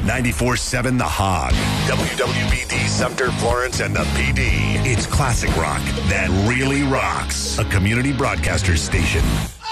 94.7 The Hog. WWBD Sumter, Florence, and the PD. It's classic rock that really rocks. A community broadcaster station.